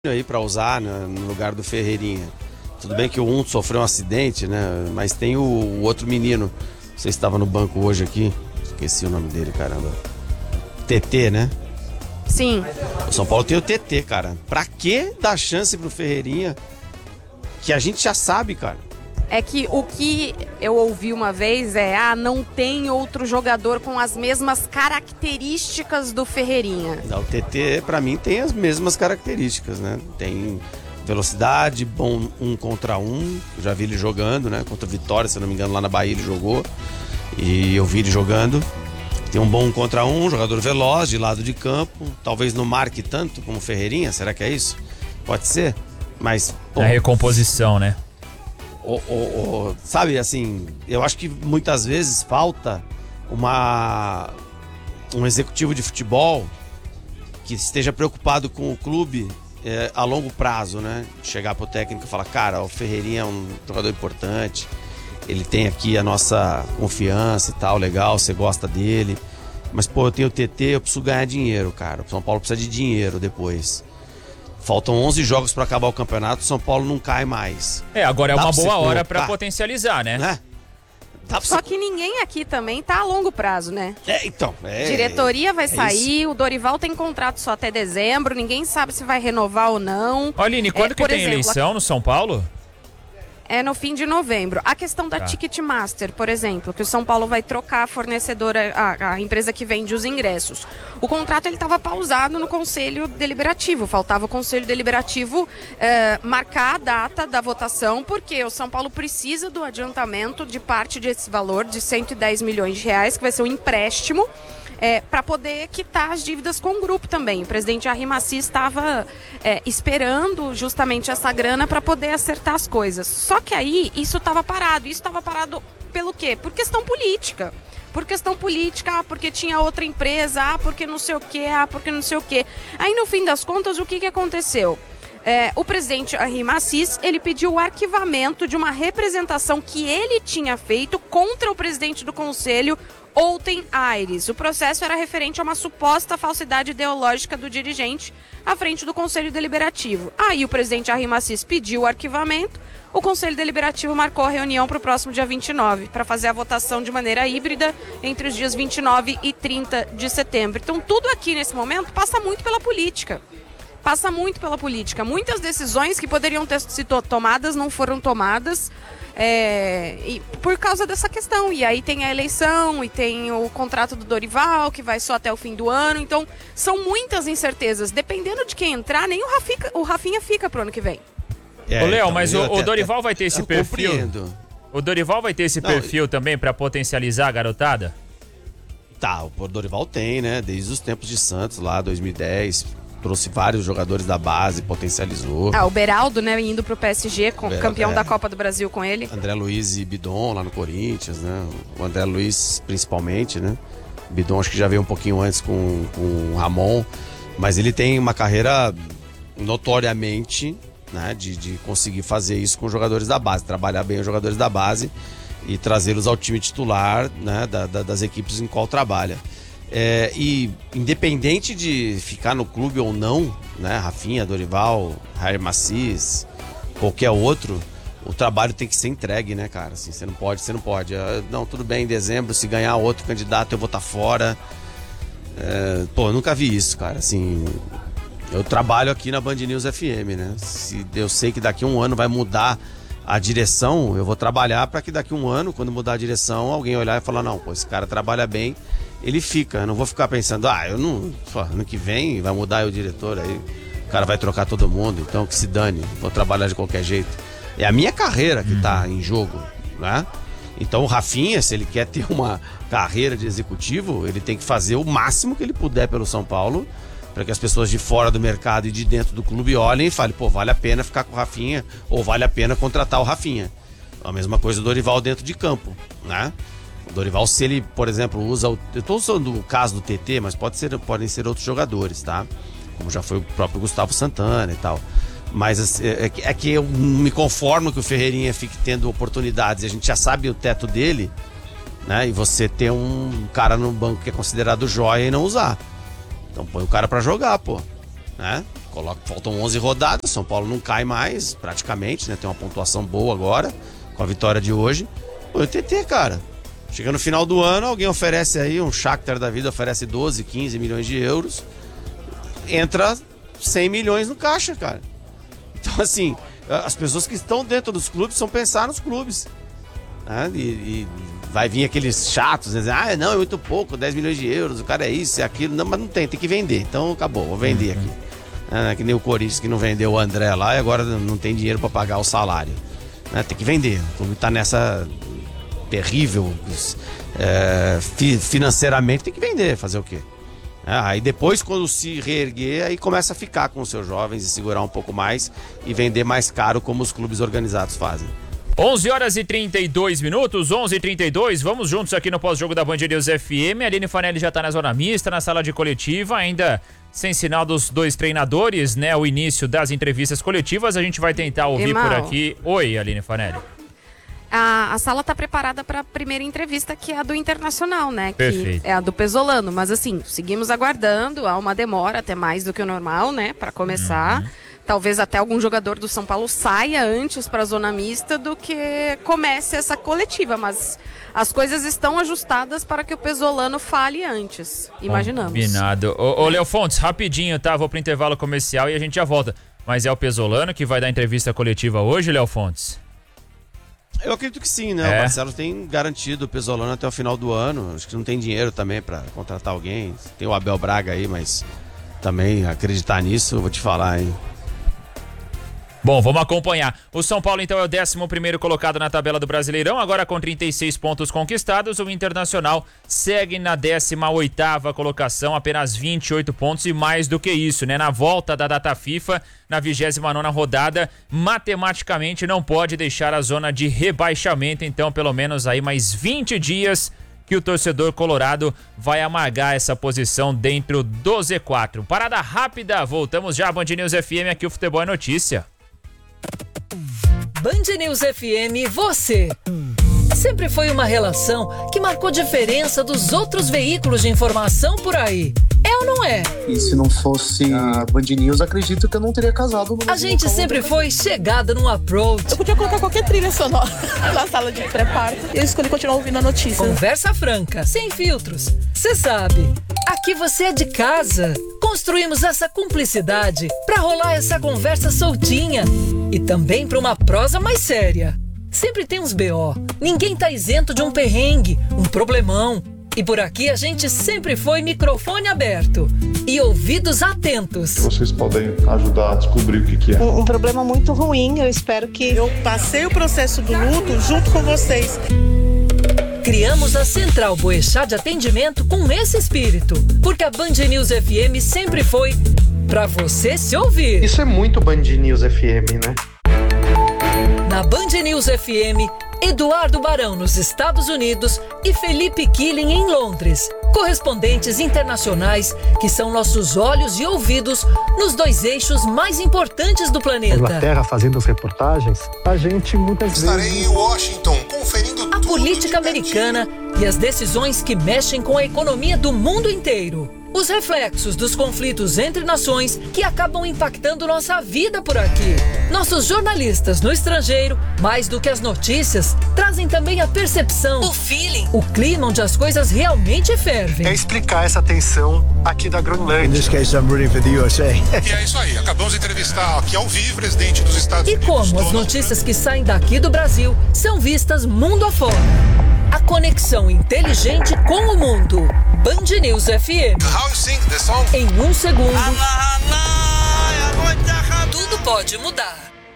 aí para usar, né, no lugar do Ferreirinha. Tudo bem que o um sofreu um acidente, né? Mas tem o outro menino. Você estava no banco hoje aqui. Esqueci o nome dele, caramba. TT, né? Sim. O São Paulo tem o TT, cara. Pra que dar chance pro Ferreirinha? Que a gente já sabe, cara. É que o que eu ouvi uma vez não tem outro jogador com as mesmas características do Ferreirinha. O TT, pra mim, tem as mesmas características, né? Tem velocidade, bom 1 contra 1. Eu já vi ele jogando, né? Contra o Vitória, se eu não me engano, lá na Bahia ele jogou. E eu vi ele jogando. Tem um bom 1 contra 1, jogador veloz, de lado de campo. Talvez não marque tanto como o Ferreirinha, será que é isso? Pode ser, mas... A recomposição, né? Sabe, assim, eu acho que muitas vezes falta um executivo de futebol que esteja preocupado com o clube a longo prazo, né? Chegar pro técnico e falar, cara, o Ferreirinha é um jogador importante, ele tem aqui a nossa confiança e tal, legal, você gosta dele, mas pô, eu tenho o TT, eu preciso ganhar dinheiro, cara. O São Paulo precisa de dinheiro depois. Faltam 11 jogos para acabar o campeonato, o São Paulo não cai mais. Agora é uma boa hora para potencializar, né? Só que ninguém aqui também tá a longo prazo, né? Então. Diretoria vai sair, o Dorival tem contrato só até dezembro, ninguém sabe se vai renovar ou não. Aline, quando que tem eleição no São Paulo? É no fim de novembro. A questão da Ticketmaster, por exemplo, que o São Paulo vai trocar a fornecedora, a empresa que vende os ingressos. O contrato ele estava pausado no Conselho Deliberativo. Faltava o Conselho Deliberativo marcar a data da votação, porque o São Paulo precisa do adiantamento de parte desse valor de 110 milhões de reais, que vai ser um empréstimo, para poder quitar as dívidas com o grupo também. O presidente Jair Massi estava esperando justamente essa grana para poder acertar as coisas. Só que aí isso estava parado. Isso estava parado pelo quê? Por questão política. Por questão política, porque tinha outra empresa, porque não sei o quê, porque não sei o quê. Aí no fim das contas, o que aconteceu? O presidente Jair Massi, ele pediu o arquivamento de uma representação que ele tinha feito contra o presidente do Conselho, Outen Aires. O processo era referente a uma suposta falsidade ideológica do dirigente à frente do Conselho Deliberativo. Aí o presidente Jair Massi pediu o arquivamento, o Conselho Deliberativo marcou a reunião para o próximo dia 29, para fazer a votação de maneira híbrida entre os dias 29 e 30 de setembro. Então tudo aqui nesse momento passa muito pela política. Muitas decisões que poderiam ter sido tomadas não foram tomadas e por causa dessa questão. E aí tem a eleição e tem o contrato do Dorival, que vai só até o fim do ano. Então são muitas incertezas. Dependendo de quem entrar, nem o Rafinha fica pro ano que vem. Ô, Léo, mas o Dorival vai ter esse perfil? O Dorival vai ter esse perfil também para potencializar a garotada? Tá, o Dorival tem, né? Desde os tempos de Santos, lá 2010... Trouxe vários jogadores da base, potencializou. O Beraldo, né, indo pro PSG, campeão da Copa do Brasil com ele. André Luiz e Bidon lá no Corinthians, né? O André Luiz principalmente, né? Bidon acho que já veio um pouquinho antes com o Ramon. Mas ele tem uma carreira notoriamente, né, de conseguir fazer isso com os jogadores da base. Trabalhar bem os jogadores da base e trazê-los ao time titular, né, das equipes em qual trabalha. E independente de ficar no clube ou não, né, Rafinha, Dorival, Jair Massi, qualquer outro, o trabalho tem que ser entregue, né, cara? Assim, você não pode. Não, tudo bem, em dezembro, se ganhar outro candidato eu vou estar fora. Eu nunca vi isso, cara. Assim, eu trabalho aqui na Band News FM, né? Se eu sei que daqui a um ano vai mudar a direção, eu vou trabalhar para que daqui a um ano, quando mudar a direção, alguém olhar e falar, não, pô, esse cara trabalha bem, ele fica. Eu não vou ficar pensando, ano que vem vai mudar o diretor, aí o cara vai trocar todo mundo, então que se dane, vou trabalhar de qualquer jeito. É a minha carreira que tá em jogo, né? Então o Rafinha, se ele quer ter uma carreira de executivo, ele tem que fazer o máximo que ele puder pelo São Paulo, para que as pessoas de fora do mercado e de dentro do clube olhem e falem, pô, vale a pena ficar com o Rafinha ou vale a pena contratar o Rafinha. A mesma coisa do Dorival dentro de campo, né? O Dorival, se ele, por exemplo, usa eu estou usando o caso do TT, mas podem ser outros jogadores, tá? Como já foi o próprio Gustavo Santana e tal. Mas é que eu me conformo que o Ferreirinha fique tendo oportunidades, a gente já sabe o teto dele, né? E você ter um cara no banco que é considerado joia e não usar. Então põe o cara pra jogar, pô, né? Faltam 11 rodadas, São Paulo não cai mais, praticamente, né? Tem uma pontuação boa agora, com a vitória de hoje. O TT, cara, chega no final do ano, alguém oferece aí, um Shakhtar da vida oferece 12, 15 milhões de euros, entra 100 milhões no caixa, cara. Então, assim, as pessoas que estão dentro dos clubes são pensar nos clubes, né? E vai vir aqueles chatos, né? Não, é muito pouco, 10 milhões de euros, o cara é isso, é aquilo. Não, mas não tem que vender. Então, acabou, vou vender aqui. Que nem o Corinthians que não vendeu o André lá e agora não tem dinheiro para pagar o salário. Tem que vender. O clube tá nessa terrível, financeiramente tem que vender, fazer o quê? Aí depois, quando se reerguer, aí começa a ficar com os seus jovens e segurar um pouco mais e vender mais caro, como os clubes organizados fazem. 11h32, 11h32, vamos juntos aqui no pós-jogo da Band News FM. A Aline Fanelli já está na zona mista, na sala de coletiva, ainda sem sinal dos dois treinadores, né? O início das entrevistas coletivas, a gente vai tentar ouvir por aqui. Oi, Aline Fanelli. A sala está preparada para a primeira entrevista, que é a do Internacional, né? Perfeito. Que é a do Pesolano, mas assim, seguimos aguardando, há uma demora até mais do que o normal, né? Para começar. Talvez até algum jogador do São Paulo saia antes para a zona mista do que comece essa coletiva, mas as coisas estão ajustadas para que o Pesolano fale antes, imaginamos. Combinado. Ô Léo Fontes, rapidinho, tá? Vou pro intervalo comercial e a gente já volta. Mas é o Pesolano que vai dar entrevista coletiva hoje, Léo Fontes? Eu acredito que sim, né? O Marcelo tem garantido o Pesolano até o final do ano. Acho que não tem dinheiro também para contratar alguém. Tem o Abel Braga aí, mas também acreditar nisso, eu vou te falar, hein? Bom, vamos acompanhar. O São Paulo, então, é o 11º colocado na tabela do Brasileirão, agora com 36 pontos conquistados. O Internacional segue na 18ª colocação, apenas 28 pontos e mais do que isso, né? Na volta da data FIFA, na 29ª rodada, matematicamente não pode deixar a zona de rebaixamento, então pelo menos aí mais 20 dias que o torcedor colorado vai amargar essa posição dentro do Z4. Parada rápida, voltamos já, Band News FM, aqui o Futebol é Notícia. Band News FM, você. Sempre foi uma relação que marcou diferença dos outros veículos de informação por aí. É ou não é? E se não fosse a Band News, acredito que eu não teria casado. A gente sempre foi chegada num approach. Eu podia colocar qualquer trilha sonora na sala de pré-parto e eu escolhi continuar ouvindo a notícia. Conversa franca, sem filtros. Você sabe, aqui você é de casa. Construímos essa cumplicidade pra rolar essa conversa soltinha e também pra uma prosa mais séria. Sempre tem uns BO. Ninguém tá isento de um perrengue, um problemão. E por aqui a gente sempre foi microfone aberto e ouvidos atentos. Vocês podem ajudar a descobrir o que é. Um problema muito ruim, eu espero que... Eu passei o processo do luto junto com vocês. Criamos a Central Boechat de Atendimento com esse espírito, porque a Band News FM sempre foi pra você se ouvir. Isso é muito Band News FM, né? Na Band News FM, Eduardo Barão nos Estados Unidos e Felipe Killing em Londres. Correspondentes internacionais que são nossos olhos e ouvidos nos dois eixos mais importantes do planeta. Inglaterra fazendo as reportagens, a gente muitas vezes... Estarei em Washington conferindo a política americana e as decisões que mexem com a economia do mundo inteiro. Os reflexos dos conflitos entre nações que acabam impactando nossa vida por aqui. Nossos jornalistas no estrangeiro, mais do que as notícias, trazem também a percepção, o feeling, o clima onde as coisas realmente fervem. É explicar essa tensão aqui da Groenlândia. In this case, I'm rooting for the USA. E é isso aí, acabamos de entrevistar aqui ao vivo o presidente dos Estados Unidos. E como as notícias que saem daqui do Brasil são vistas mundo afora. A conexão inteligente com o mundo. Band News FM. How you sing the song? Em um segundo, tudo pode mudar.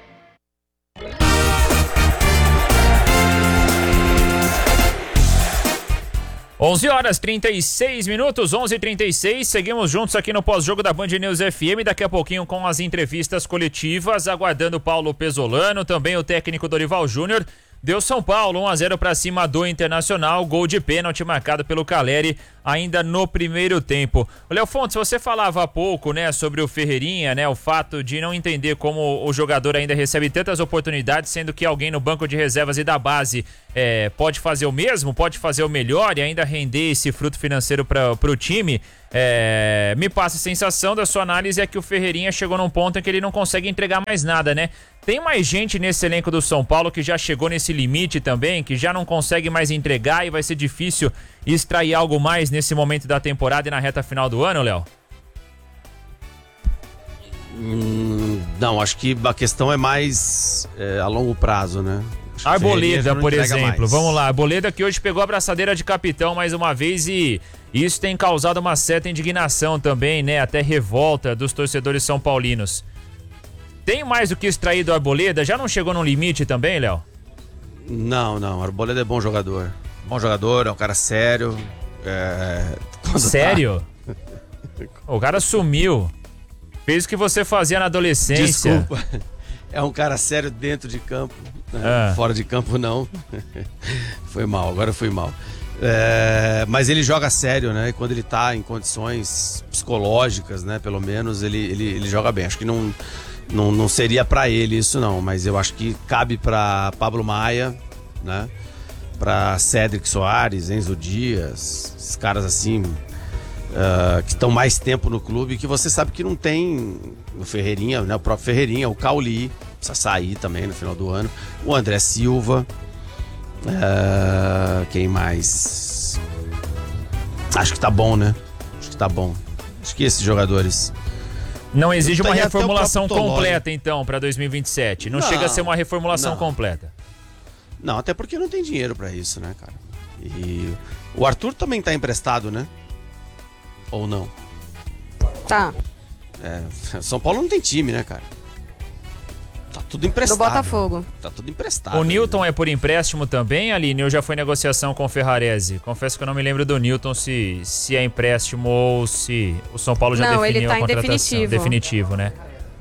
Onze horas 36 minutos, 11h36, seguimos juntos aqui no pós-jogo da Band News FM, daqui a pouquinho com as entrevistas coletivas, aguardando Paulo Pesolano, também o técnico Dorival Júnior. deu São Paulo 1-0 para cima do Internacional, gol de pênalti marcado pelo Caleri ainda no primeiro tempo. Léo Fontes, você falava há pouco, né, sobre o Ferreirinha, né, o fato de não entender como o jogador ainda recebe tantas oportunidades, sendo que alguém no banco de reservas e da base pode fazer o mesmo, pode fazer o melhor e ainda render esse fruto financeiro para o time. Me passa a sensação da sua análise é que o Ferreirinha chegou num ponto em que ele não consegue entregar mais nada, né? Tem mais gente nesse elenco do São Paulo que já chegou nesse limite também, que já não consegue mais entregar e vai ser difícil extrair algo mais nesse momento da temporada e na reta final do ano, Léo? Não, acho que a questão é mais a longo prazo, né? Arboleda, por exemplo, mais. Vamos lá, Arboleda que hoje pegou a abraçadeira de capitão mais uma vez e isso tem causado uma certa indignação também, né? Até revolta dos torcedores são paulinos. Tem mais do que extrair do Arboleda? Já não chegou num limite também, Léo? Não, Arboleda é bom jogador. Bom jogador, é um cara sério. Sério? O cara sumiu. Fez o que você fazia na adolescência. Desculpa. É um cara sério dentro de campo. Fora de campo, não. Foi mal, agora fui mal. Mas ele joga sério, né? E quando ele tá em condições psicológicas, né? Pelo menos, ele joga bem. Acho que não seria pra ele isso, não. Mas eu acho que cabe pra Pablo Maia, né? Pra Cédric Soares, Enzo Dias, esses caras assim... que estão mais tempo no clube, que você sabe que não tem o Ferreirinha, né? O próprio Ferreirinha, o Cauli, precisa sair também no final do ano, o André Silva, quem mais? Acho que tá bom, né? Acho que esses jogadores... Não exige uma reformulação completa, então, para 2027. Não chega a ser uma reformulação completa. Não, até porque não tem dinheiro para isso, né, cara? E o Arthur também tá emprestado, né? Ou não? Tá. São Paulo não tem time, né, cara? Tá tudo emprestado. Do Botafogo. Tá tudo emprestado. O Newton é por empréstimo também, Aline? Ou já foi negociação com o Ferrarese? Confesso que eu não me lembro do Newton se é empréstimo ou se o São Paulo já definiu a contratação. Em definitivo, né?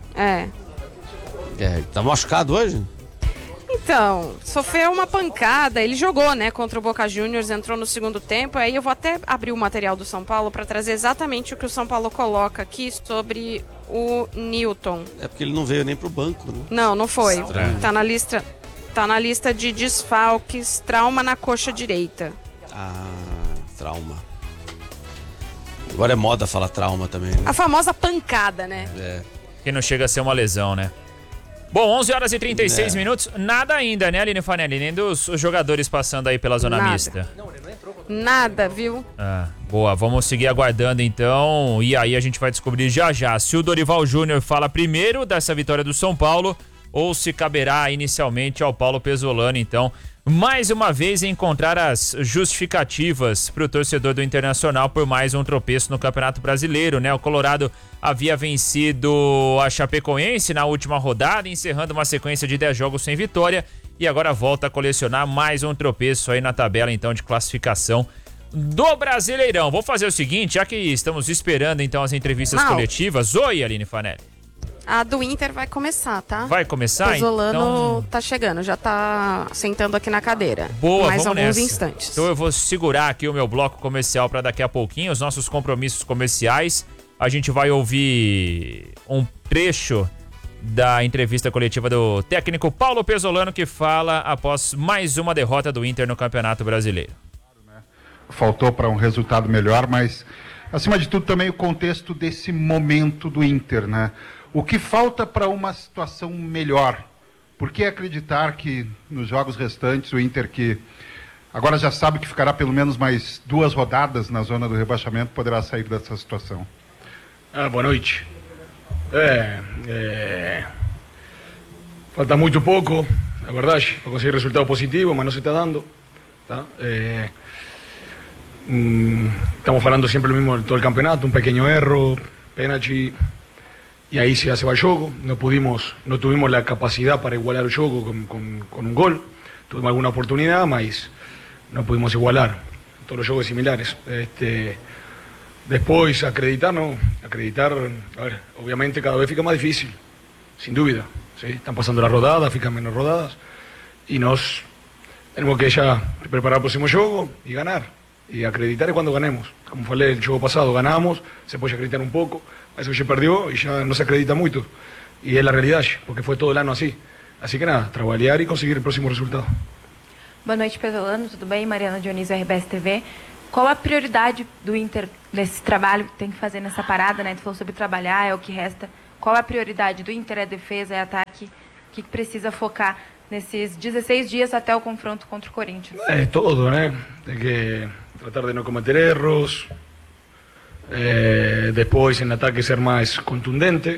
Tá machucado hoje? Então, sofreu uma pancada, ele jogou, né, contra o Boca Juniors, entrou no segundo tempo, aí eu vou até abrir o material do São Paulo para trazer exatamente o que o São Paulo coloca aqui sobre o Newton. É porque ele não veio nem pro banco, né? Não foi. Tá na lista de desfalques, trauma na coxa direita. Trauma. Agora é moda falar trauma também, né? A famosa pancada, né? Que não chega a ser uma lesão, né? Bom, 11h36 minutos, nada ainda, né, Aline Fanelli? Nem dos jogadores passando aí pela zona mista. Nada, viu? Boa, vamos seguir aguardando então, e aí a gente vai descobrir já se o Dorival Júnior fala primeiro dessa vitória do São Paulo ou se caberá inicialmente ao Paulo Pezzolano, então, mais uma vez encontrar as justificativas para o torcedor do Internacional por mais um tropeço no Campeonato Brasileiro, né? O Colorado havia vencido a Chapecoense na última rodada, encerrando uma sequência de 10 jogos sem vitória e agora volta a colecionar mais um tropeço aí na tabela, então, de classificação do Brasileirão. Vou fazer o seguinte, já que estamos esperando, então, as entrevistas coletivas. Oi, Aline Fanelli. A do Inter vai começar, tá? Vai começar? Pezzolano então... tá chegando, já tá sentando aqui na cadeira. Boa, mais vamos alguns nessa. instantes. Então eu vou segurar aqui o meu bloco comercial para daqui a pouquinho, os nossos compromissos comerciais. A gente vai ouvir um trecho da entrevista coletiva do técnico Paulo Pezzolano, que fala após mais uma derrota do Inter no Campeonato Brasileiro. Faltou para um resultado melhor, mas acima de tudo também o contexto desse momento do Inter, né? O que falta para uma situação melhor? Por que acreditar que nos jogos restantes o Inter, que agora já sabe que ficará pelo menos mais 2 rodadas na zona do rebaixamento, poderá sair dessa situação? Boa noite. Falta muito pouco, é verdade, para conseguir resultado positivo, mas não se está dando. Tá? Estamos falando sempre o mesmo de todo o campeonato, um pequeno erro, pênalti. Y ahí se va el juego, no tuvimos la capacidad para igualar el juego con un gol, tuvimos alguna oportunidad, mas no pudimos igualar, todos los juegos similares. Después acreditar, a ver, obviamente cada vez fica más difícil, sin duda, ¿sí? Están pasando las rodadas, fican menos rodadas, y tenemos que ya preparar el próximo juego y ganar. Y acreditar cuando ganemos. Como falei el juego pasado, ganamos, se puede acreditar un poco, eso ya perdió y ya no se acredita mucho. Y es la realidad, porque fue todo el año así. Así que nada, trabalhar e conseguir o próximo resultado. Boa noite, Pesolano, tudo bem? Mariana Dionísio, RBS TV. Qual a prioridade do Inter nesse trabalho que tem que fazer nessa parada, né? Tu falou sobre trabalhar, é o que resta. Qual a prioridade do Inter? É defesa, é ataque? O que precisa focar nesses 16 dias até o confronto contra o Corinthians? É todo, né? Tem que tratar de não cometer erros. Depois, em ataque, ser mais contundente.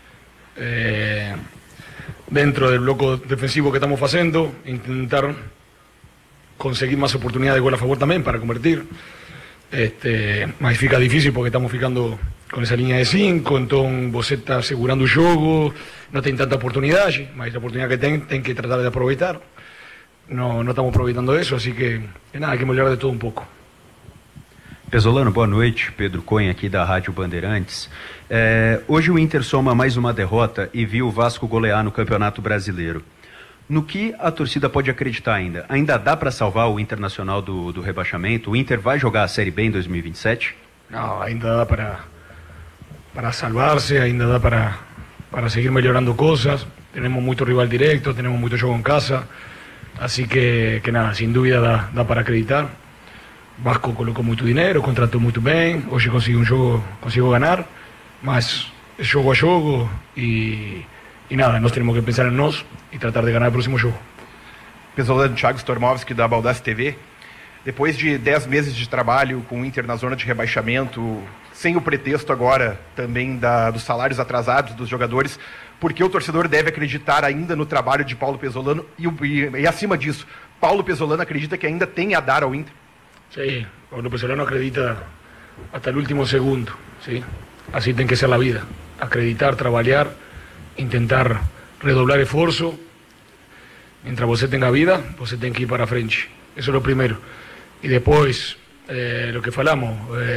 Dentro del bloco defensivo que estamos haciendo, intentar conseguir más oportunidades de gol a favor también para convertir. Mas fica difícil porque estamos ficando con esa línea de 5, entonces vos estás asegurando el juego, no tiene tanta oportunidad, mas la oportunidad que ten que tratar de aprovechar. No estamos aproveitando eso, así que nada, hay que melhorar de todo un poco. Pesolano, boa noite. Pedro Cunha aqui da Rádio Bandeirantes. Hoje o Inter soma mais uma derrota e viu o Vasco golear no Campeonato Brasileiro. No que a torcida pode acreditar ainda? Ainda dá para salvar o Internacional do rebaixamento? O Inter vai jogar a Série B em 2027? Não, ainda dá para salvar-se, ainda dá para seguir melhorando coisas. Temos muito rival direto, temos muito jogo em casa. Assim que nada, sem dúvida dá para acreditar. Vasco colocou muito dinheiro, contratou muito bem, hoje consigo ganhar, mas é jogo a jogo e nada, nós temos que pensar em nós e tratar de ganhar o próximo jogo. Pesolano, Thiago Stormovski da Baldassi TV. Depois de 10 meses de trabalho com o Inter na zona de rebaixamento, sem o pretexto agora também dos salários atrasados dos jogadores, por que o torcedor deve acreditar ainda no trabalho de Paulo Pesolano e acima disso, Paulo Pesolano acredita que ainda tem a dar ao Inter? Sí, Paulo Pesolano acredita hasta el último segundo, ¿sí? Así tiene que ser la vida, acreditar, trabalhar, intentar redoblar esfuerzo. Mientras você tenga vida, você tem que ir para frente, eso es lo primero. Y después, lo que falamos,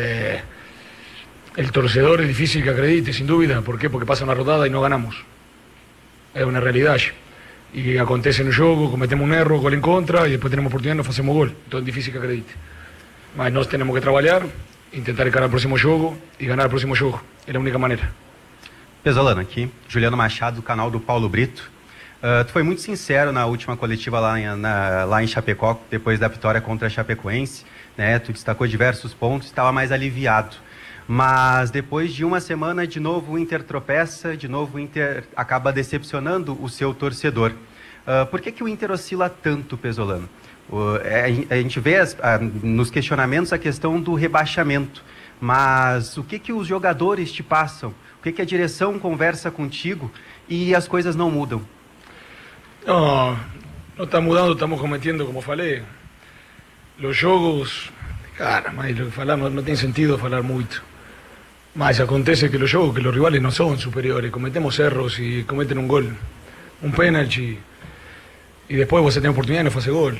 el torcedor es difícil que acredite, sin duda. ¿Por qué? Porque pasa una rodada y no ganamos, es una realidad. Y acontece en el juego, cometemos un error, gol en contra, y después tenemos oportunidad y nos hacemos gol, entonces es difícil que acredite. Mas nós temos que trabalhar, intentar encarar o próximo jogo e ganhar o próximo jogo. É a única maneira. Pesolano aqui, Juliano Machado, do canal do Paulo Brito. Tu foi muito sincero na última coletiva lá em Chapecó, depois da vitória contra a Chapecoense, né? Tu destacou diversos pontos, estava mais aliviado. Mas depois de uma semana, de novo o Inter tropeça, de novo o Inter acaba decepcionando o seu torcedor. Por que o Inter oscila tanto, Pesolano? A gente vê nos questionamentos a questão do rebaixamento, mas o que os jogadores te passam? O que a direção conversa contigo e as coisas não mudam? Não está mudando, estamos cometendo, como falei, os jogos, cara, mas lo que falamos não tem sentido falar muito. Mas acontece que os jogos, que os rivales não são superiores, cometemos erros e cometen um gol, um pênalti, e depois você tem a oportunidade de não fazer gol.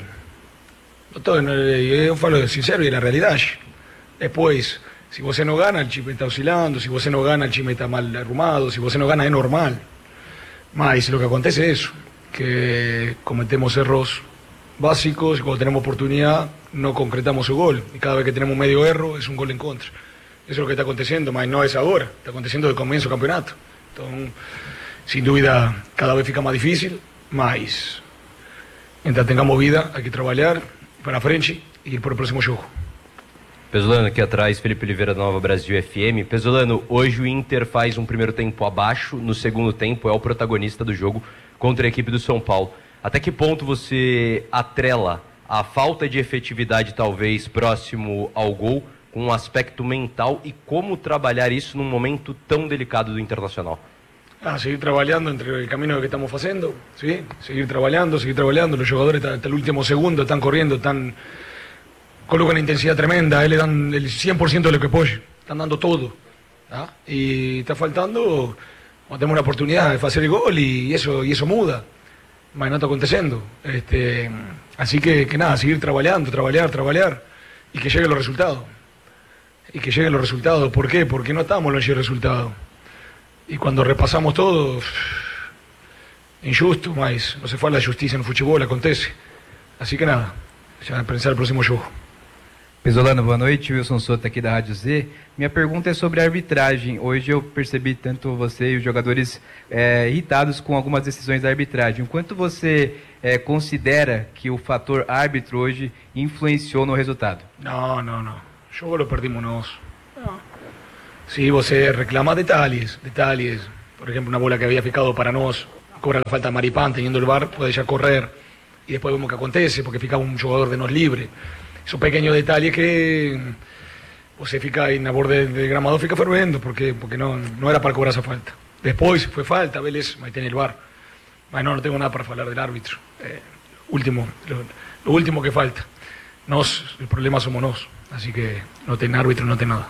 Eu falo sincero e é a realidade. Depois, se você não gana, o time está oscilando, se você não gana, o time está mal arrumado, se você não gana, é normal. Mas o que acontece é isso, que cometemos erros básicos, quando temos oportunidade, não concretamos o gol. E cada vez que temos medio erro, é um gol em contra. Isso é o que está acontecendo, mas não é agora, está acontecendo desde o começo do campeonato. Então, sem dúvida, cada vez fica mais difícil, mas mientras tengamos vida, hay que trabalhar para frente e ir para o próximo jogo. Pesolano, aqui atrás, Felipe Oliveira da Nova Brasil FM. Pesolano, hoje o Inter faz um primeiro tempo abaixo, no segundo tempo é o protagonista do jogo contra a equipe do São Paulo. Até que ponto você atrela a falta de efetividade, talvez, próximo ao gol, com um aspecto mental e como trabalhar isso num momento tão delicado do Internacional? Seguir trabalhando entre el camino que estamos haciendo, ¿sí? Seguir trabajando, los jugadores hasta el último segundo están corriendo, colocan intensidad tremenda, le dan el 100% de lo que pueden, están dando todo, ¿ah? Y está faltando, cuando tenemos una oportunidad de hacer el gol y eso muda, mas no está aconteciendo, así que nada, seguir trabajando, trabajar y que lleguen los resultados, ¿por qué? Porque no estamos en los resultados. E quando repassamos todo, injusto, mas não se fala de justiça no futebol, acontece. Así que nada, já pensar no próximo jogo. Pesolano, boa noite. Wilson Soto aqui da Rádio Z. Minha pergunta é sobre a arbitragem. Hoje eu percebi tanto você e os jogadores irritados com algumas decisões da arbitragem. O quanto você considera que o fator árbitro hoje influenciou no resultado? Não. Jogo lo perdimos nós. Si você reclama detalles. Por ejemplo, una bola que había ficado para nós, cobra la falta Maripán, teniendo el VAR, puede ya correr. Y después vemos que acontece, porque ficaba un jugador de nós libre. Son pequeños detalles que você fica aí na borda del gramado, fica fervendo, porque no era para cobrar esa falta. Después fue falta, Vélez, ahí tiene el VAR. No tengo nada para hablar del árbitro. Lo último que falta. El problema somos nós. Así que no tem árbitro, no tem nada.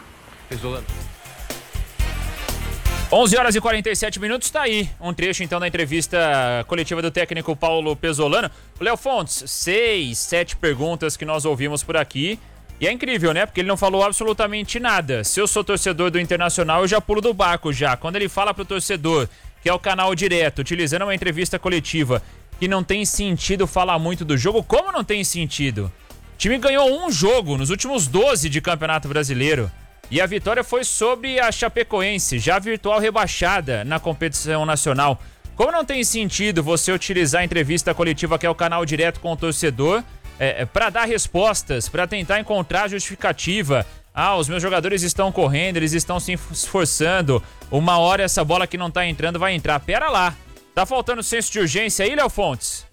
11h47, tá aí um trecho então da entrevista coletiva do técnico Paulo Pesolano. Léo Fontes, 6, 7 perguntas que nós ouvimos por aqui. E é incrível, né? Porque ele não falou absolutamente nada. Se eu sou torcedor do Internacional, eu já pulo do barco já. Quando ele fala pro torcedor, que é o canal direto, utilizando uma entrevista coletiva, que não tem sentido falar muito do jogo, como não tem sentido? O time ganhou um jogo nos últimos 12 de Campeonato Brasileiro. E a vitória foi sobre a Chapecoense, já virtual rebaixada na competição nacional. Como não tem sentido você utilizar a entrevista coletiva, que é o canal direto com o torcedor, para dar respostas, para tentar encontrar justificativa? Os meus jogadores estão correndo, eles estão se esforçando. Uma hora essa bola que não tá entrando vai entrar. Pera lá, tá faltando senso de urgência aí, Léo Fontes?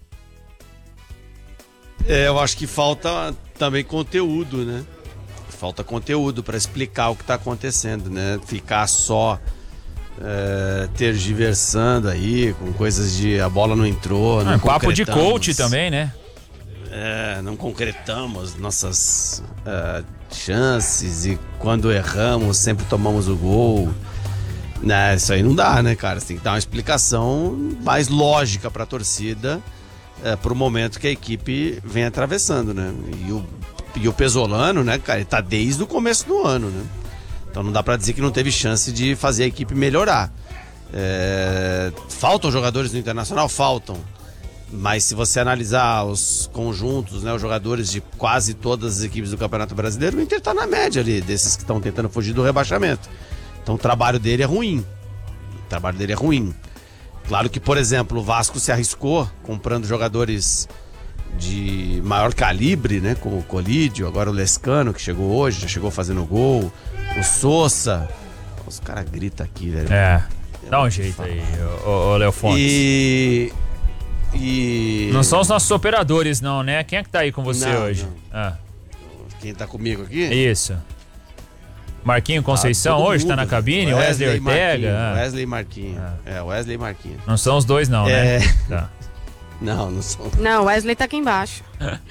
Eu acho que falta também conteúdo, né? Falta conteúdo para explicar o que está acontecendo, né? Ficar só tergiversando aí com coisas de a bola não entrou, não papo de coach também, né? Não concretamos nossas chances e quando erramos sempre tomamos o gol. Né? Isso aí não dá, né, cara? Você tem que dar uma explicação mais lógica para a torcida pro momento que a equipe vem atravessando, né? E o Pesolano, né, cara, ele tá desde o começo do ano, né? Então não dá pra dizer que não teve chance de fazer a equipe melhorar. Faltam jogadores do Internacional? Faltam. Mas se você analisar os conjuntos, né, os jogadores de quase todas as equipes do Campeonato Brasileiro, o Inter tá na média ali, desses que estão tentando fugir do rebaixamento. Então o trabalho dele é ruim. Claro que, por exemplo, o Vasco se arriscou comprando jogadores de maior calibre, né? Como o Colídio, agora o Lescano, que chegou hoje, já chegou fazendo gol. O Sousa. Os caras gritam aqui, velho. Dá um jeito aí, ô Léo Fontes. Não são os nossos operadores, não, né? Quem é que tá aí com você hoje? Quem tá comigo aqui? Isso. Marquinho Conceição hoje tá na cabine? Wesley Ortega? Wesley e Marquinho. Wesley e Marquinho. Não são os dois, não, né? Tá. Não são. Não, o Wesley tá aqui embaixo.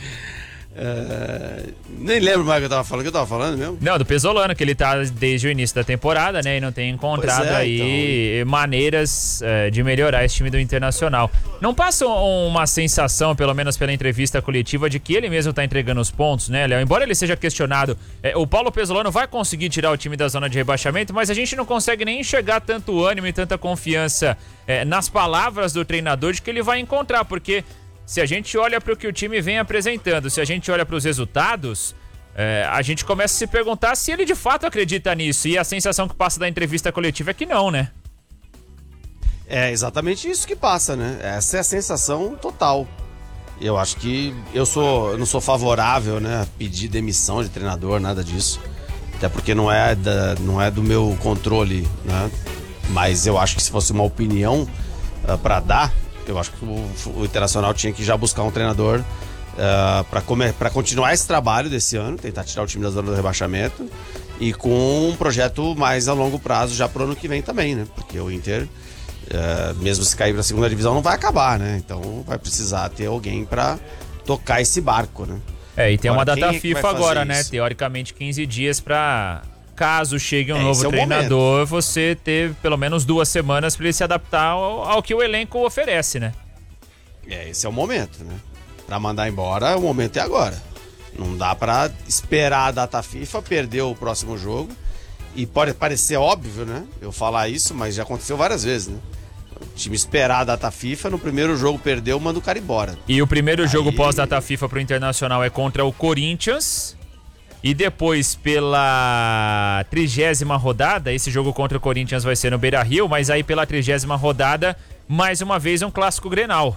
Nem lembro mais o que eu tava falando. O que eu tava falando mesmo? Não, do Pesolano, que ele tá desde o início da temporada, né? E não tem encontrado maneiras de melhorar esse time do Internacional. Não passa uma sensação, pelo menos pela entrevista coletiva, de que ele mesmo tá entregando os pontos, né, Léo? Embora ele seja questionado, o Paulo Pesolano vai conseguir tirar o time da zona de rebaixamento, mas a gente não consegue nem enxergar tanto ânimo e tanta confiança nas palavras do treinador de que ele vai encontrar, porque se a gente olha para o que o time vem apresentando, se a gente olha para os resultados, a gente começa a se perguntar se ele de fato acredita nisso. E a sensação que passa da entrevista coletiva é que não, né? É exatamente isso que passa, né? Essa é a sensação total. Eu acho que eu não sou favorável, né, a pedir demissão de treinador, nada disso. Até porque não é do meu controle, né? Mas eu acho que se fosse uma opinião para dar, eu acho que o Internacional tinha que já buscar um treinador para continuar esse trabalho desse ano, tentar tirar o time da zona do rebaixamento e com um projeto mais a longo prazo já pro ano que vem também, né? Porque o Inter, mesmo se cair para a segunda divisão, não vai acabar, né? Então vai precisar ter alguém para tocar esse barco, né? E tem uma data FIFA agora, né? Teoricamente 15 dias para, caso chegue um novo treinador, você ter pelo menos 2 semanas para ele se adaptar ao que o elenco oferece, né? Esse é o momento, né? Para mandar embora, o momento é agora. Não dá para esperar a data FIFA, perder o próximo jogo. E pode parecer óbvio, né? Eu falar isso, mas já aconteceu várias vezes, né? O time esperar a data FIFA, no primeiro jogo perdeu, manda o cara embora. E o primeiro jogo pós-data FIFA pro Internacional é contra o Corinthians. E depois, pela 30ª rodada, esse jogo contra o Corinthians vai ser no Beira-Rio, mas aí pela 30ª rodada, mais uma vez um clássico Grenal.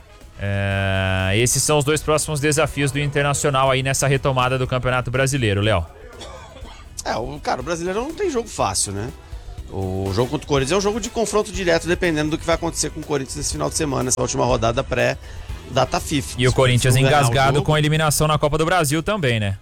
Esses são os 2 próximos desafios do Internacional aí nessa retomada do Campeonato Brasileiro, Léo. O Brasileiro não tem jogo fácil, né? O jogo contra o Corinthians é um jogo de confronto direto, dependendo do que vai acontecer com o Corinthians nesse final de semana, essa última rodada pré-data FIFA. E o Corinthians engasgado com a eliminação na Copa do Brasil também, né?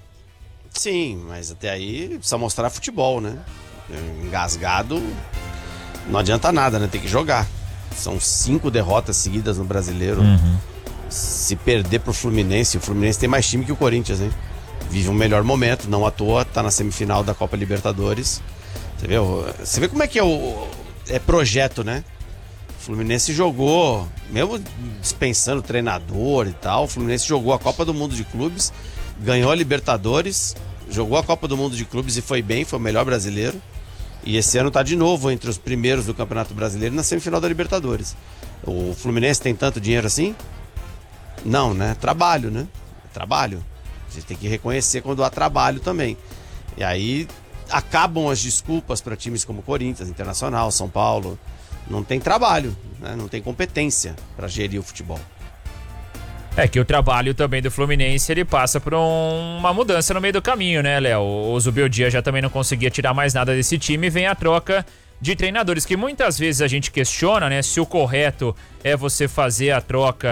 Sim, mas até aí precisa mostrar futebol, né? Engasgado não adianta nada, né? Tem que jogar. São 5 derrotas seguidas no Brasileiro. Se perder pro Fluminense, o Fluminense tem mais time que o Corinthians, hein? Vive um melhor momento, não à toa, tá na semifinal da Copa Libertadores. Você vê como é que é projeto, né? O Fluminense jogou, mesmo dispensando o treinador e tal, o Fluminense jogou a Copa do Mundo de Clubes, ganhou a Libertadores, jogou a Copa do Mundo de Clubes e foi bem, foi o melhor brasileiro. E esse ano tá de novo entre os primeiros do Campeonato Brasileiro na semifinal da Libertadores. O Fluminense tem tanto dinheiro assim? Não, né? Trabalho, né? Trabalho. A gente tem que reconhecer quando há trabalho também. E aí acabam as desculpas para times como Corinthians, Internacional, São Paulo. Não tem trabalho, né? Não tem competência para gerir o futebol. É que o trabalho também do Fluminense, ele passa por uma mudança no meio do caminho, né, Léo? O Zubeldia já também não conseguia tirar mais nada desse time e vem a troca de treinadores, que muitas vezes a gente questiona, né, se o correto é você fazer a troca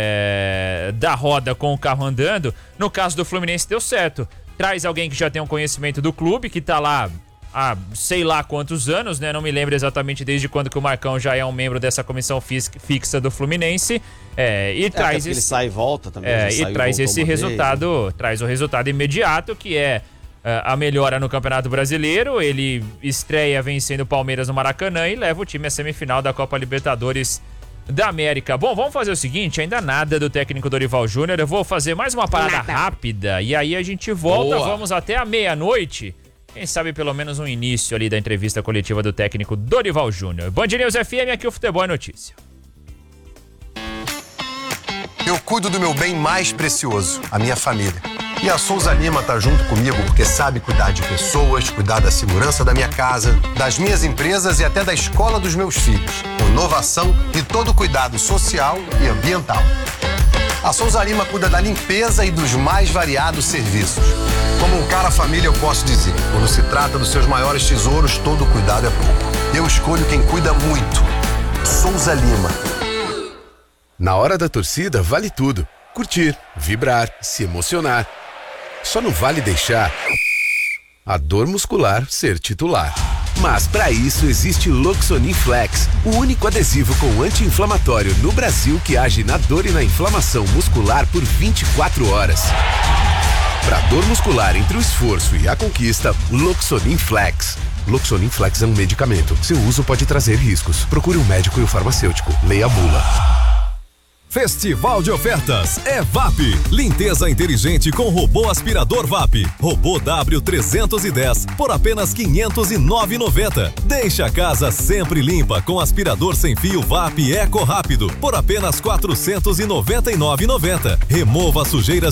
da roda com o carro andando. No caso do Fluminense deu certo. Traz alguém que já tem um conhecimento do clube, que tá lá há sei lá quantos anos, né? Não me lembro exatamente desde quando que o Marcão já é um membro dessa comissão fixa do Fluminense. Traz ele sai e volta também. E traz esse resultado, traz o resultado imediato, que é a melhora no Campeonato Brasileiro. Ele estreia vencendo o Palmeiras no Maracanã e leva o time à semifinal da Copa Libertadores da América. Bom, vamos fazer o seguinte, ainda nada do técnico Dorival Júnior. Eu vou fazer mais uma parada rápida e aí a gente volta. Boa. Vamos até a meia-noite. Quem sabe pelo menos um início ali da entrevista coletiva do técnico Dorival Júnior. Band News FM, aqui o Futebol é Notícia. Eu cuido do meu bem mais precioso, a minha família. E a Souza Lima tá junto comigo porque sabe cuidar de pessoas, cuidar da segurança da minha casa, das minhas empresas e até da escola dos meus filhos. Com inovação e todo cuidado social e ambiental. A Souza Lima cuida da limpeza e dos mais variados serviços. Como um cara família, eu posso dizer, quando se trata dos seus maiores tesouros, todo cuidado é pouco. Eu escolho quem cuida muito. Souza Lima. Na hora da torcida, vale tudo. Curtir, vibrar, se emocionar. Só não vale deixar a dor muscular ser titular. Mas para isso existe Loxonin Flex, o único adesivo com anti-inflamatório no Brasil que age na dor e na inflamação muscular por 24 horas. Para dor muscular entre o esforço e a conquista, Loxonin Flex. Loxonin Flex é um medicamento. Seu uso pode trazer riscos. Procure um médico e o farmacêutico. Leia a bula. Festival de ofertas é VAP. Limpeza inteligente com robô aspirador VAP. Robô W310 por apenas R$ 509,90. Deixa a casa sempre limpa com aspirador sem fio VAP Eco Rápido por apenas R$ 499,90. Remova sujeiras